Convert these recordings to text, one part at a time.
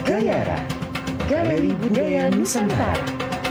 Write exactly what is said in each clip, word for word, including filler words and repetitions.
Gayara, Galeri Budaya Nusantara.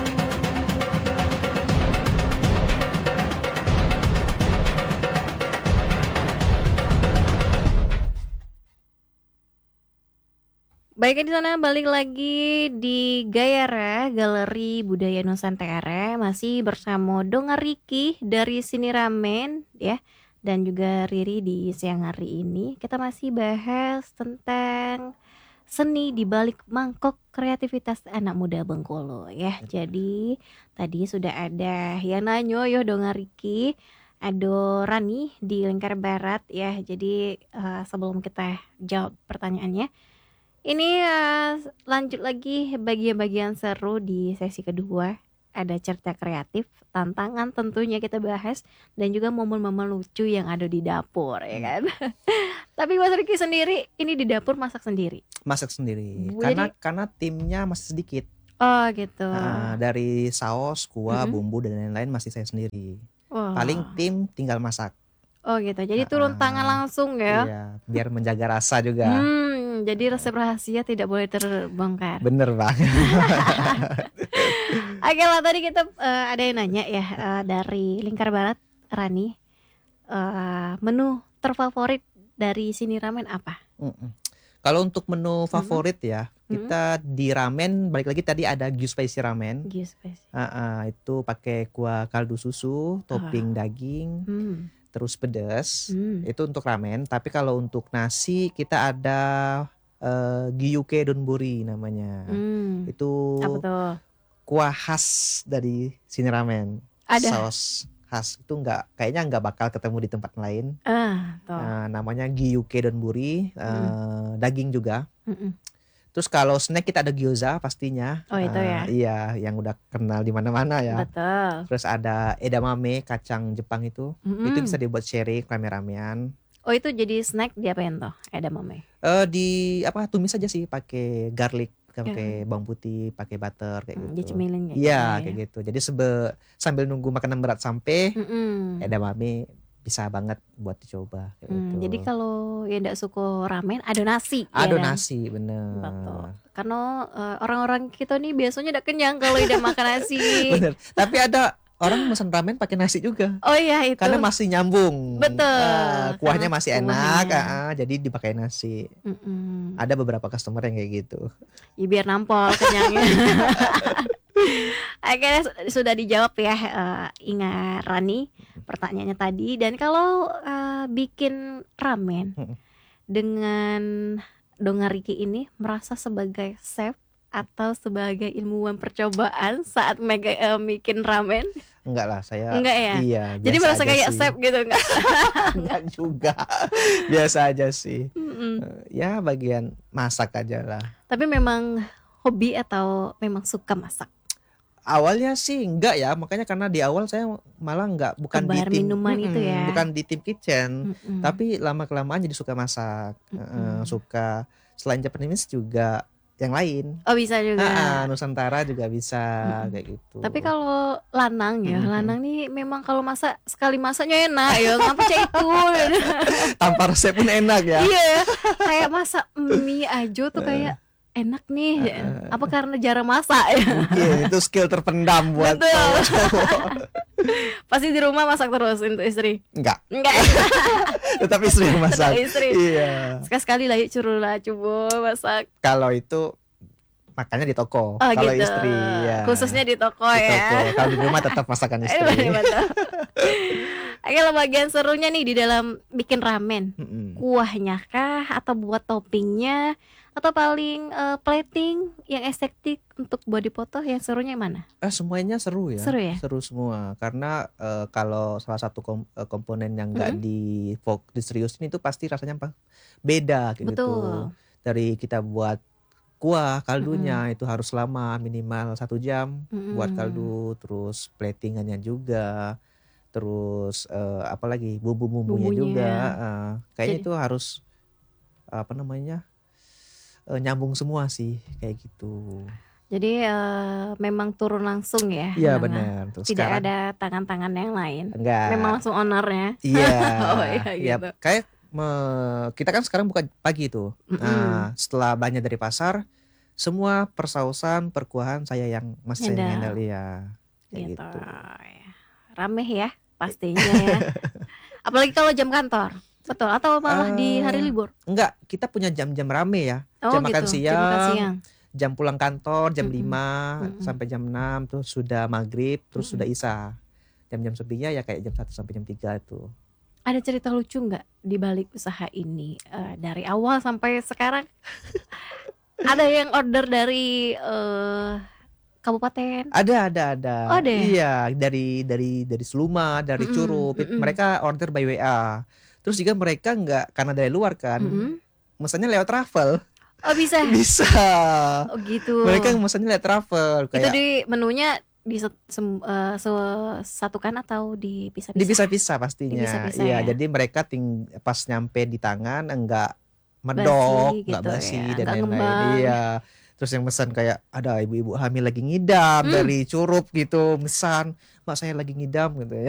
Baik, di sana balik lagi di Gayara, Galeri Budaya Nusantara, masih bersama Donga Riki dari Sini Ramen ya, dan juga Riri di siang hari ini. Kita masih bahas tentang seni di balik mangkok kreativitas anak muda Bengkulu ya. Jadi tadi sudah ada yang nanyo yo Donga Riki, ada Rani di Lingkar Barat ya. Jadi uh, sebelum kita jawab pertanyaannya, ini uh, lanjut lagi bagian-bagian seru di sesi kedua. Ada cerita kreatif, tantangan tentunya kita bahas, dan juga momen-momen lucu yang ada di dapur ya kan. Tapi Mas Riki sendiri ini di dapur masak sendiri. Masak sendiri. Bu, Karena jadi- karena timnya masih sedikit. Oh gitu. Nah, dari saus, kuah, Mm-mm. bumbu dan lain-lain masih saya sendiri. Wah. Paling tim tinggal masak. Oh gitu. Jadi turun Ah, tangan langsung ya. Iya, biar menjaga rasa juga. Hmm, jadi resep rahasia tidak boleh terbongkar. Bener banget. Oke lah, tadi kita eh, ada yang nanya ya eh, dari Lingkar Barat, Rani, eh, menu terfavorit dari Sini Ramen apa? Mm-mm. Kalau untuk menu favorit ya, kita di ramen balik lagi tadi ada gyro spicy ramen. Gyro spicy. Ah, ah, itu pakai kuah kaldu susu, topping daging, Hmm. terus pedas. Hmm. Itu untuk ramen. Tapi kalau untuk nasi kita ada eh, gyuke donburi namanya. Hmm. Itu Apa tuh? kuah khas dari Sini Ramen. Ada. Saus khas itu nggak kayaknya nggak bakal ketemu di tempat lain. Ah, tuh. Nah, namanya gyuke donburi, eh, daging juga. Mm-mm. Terus kalau snack kita ada gyoza pastinya. Oh, itu Eh, ya. Iya, yang udah kenal di mana-mana ya. Betul. Terus ada edamame, kacang Jepang itu. Mm-mm. Itu bisa dibuat sharing rame-ramean. Oh, itu jadi snack diapain tuh? Ada mame. Eh di apa tumis aja sih pakai garlic, pakai bawang putih, pakai butter kayak Hmm, gitu. dicemilin kayak Iya, gitu kayak ya. gitu. Jadi sebe- sambil nunggu makanan berat sampai Mm-mm. edamame bisa banget buat dicoba kayak Hmm, gitu. jadi kalau yang tidak suka ramen ada nasi. ya ada kan? nasi bener. Betul. Karena eh, orang-orang kita nih biasanya tidak kenyang kalau udah makan nasi. Bener. Tapi ada orang pesan ramen pakai nasi juga. Oh iya itu. Karena masih nyambung. Betul. Ah, kuahnya Karena masih kuahnya. enak, ah, jadi dipakai nasi. Mm-mm. Ada beberapa customer yang kayak gitu. Ya, biar nampol kenyangnya. Akhirnya su- sudah dijawab ya eh, Inga Rani pertanyaannya tadi. Dan kalau eh, bikin ramen Mm-mm. dengan Donga Riki ini merasa sebagai chef atau sebagai ilmuwan percobaan saat mega, eh, bikin ramen? Enggak lah, saya Enggak ya? iya. Jadi biasa merasa aja kayak sih. chef gitu enggak? Enggak juga. Biasa aja sih. Mm-mm. Eh, Ya bagian masak aja lah. Tapi memang hobi atau memang suka masak? Awalnya sih enggak ya, makanya karena di awal saya malah enggak bukan di Kebar tim minuman itu Mm-mm, ya. bukan di tim kitchen, Mm-mm. tapi lama kelamaan jadi suka masak. Mm-mm. Eh, suka selain Japanese juga yang lain. Oh bisa juga. Ah, ah, Nusantara juga bisa Mm-mm. kayak gitu. Tapi kalau lanang ya, Mm-mm. lanang nih memang kalau masak sekali masaknya enak ya, ngapa cak itu? tanpa resep pun enak ya. Iya, kayak masak mie aja tuh kayak enak nih. Uh, uh. Apa karena jarang masak ya? Mungkin itu skill terpendam buat Betul. cowok. Pasti di rumah masak terus untuk istri. Enggak, Enggak. tetapi istri yang masak. Tetap istri. Iya. Sekali-sekali lah yuk suruh lah coba masak. Kalau itu makannya di toko. Oh Kalau gitu. istri ya. Khususnya di toko di ya. toko. Kalau di rumah tetap masakan Eh, istri. betul. Oke, lah bagian serunya nih di dalam bikin ramen. Mm-mm. Kuahnya kah atau buat toppingnya atau paling eh, plating yang estetik untuk body foto yang serunya yang mana? Eh, semuanya seru ya. Seru ya? semua. Karena eh, kalau salah satu kom- eh, komponen yang enggak Mm-mm. di fok diseriusin itu pasti rasanya pa- beda kayak gitu. Betul. Dari kita buat kuah kaldunya itu harus lama minimal satu jam buat Mm-mm. kaldu, terus platingannya juga, terus eh, apa lagi bumbu-bumbunya Bumbunya. juga, eh, kayaknya Jadi- itu harus apa namanya eh, nyambung semua sih kayak gitu. Jadi eh, memang turun langsung ya. Iya Memang benar. Terus Tidak sekarang ada tangan-tangan yang lain. enggak. Memang langsung ownernya. Iya. Oh, iya, Ya, gitu. kayak me- kita kan sekarang buka pagi tuh. Mm-mm. Nah, setelah belanja dari pasar, semua persausan, perkuahan saya yang masih saya Nyadar. handle ya. Kayak Gitu. gitu. Ya. Rame ya pastinya ya. Apalagi kalau jam kantor. Betul atau malah di hari Eh, libur? enggak, kita punya jam-jam rame ya. Oh Jam makan gitu. Jam makan siang, siang. jam pulang kantor jam Mm-mm. lima Mm-mm. sampai jam enam, terus sudah maghrib, terus Mm-mm. sudah isya. Jam-jam sepinya ya kayak jam satu sampai jam tiga itu. Ada cerita lucu nggak di balik usaha ini? Eh, dari awal sampai sekarang ada yang order dari eh, kabupaten? Ada ada ada. Oh ada ya? Iya, dari dari dari Seluma, dari Mm-mm. Curup. It- Mm-mm. Mereka order by W A. Terus juga mereka nggak, karena dari luar kan, Mm-mm. mesennya lewat travel. Oh bisa. Bisa. Oh gitu. Mereka mesennya lewat travel Itu kayak di menunya disatukan atau dipisah-pisah? dipisah-pisah pastinya. Dipisah-pisah Iya, ya. jadi mereka ting pas nyampe di tangan enggak medok, Basi enggak gitu basi ya, dan nggak lain-lain. ngembang. Iya. Terus yang pesan kayak ada ibu-ibu hamil lagi ngidam Hmm. dari Curup gitu, pesan, "Mbak saya lagi ngidam," gitu ya.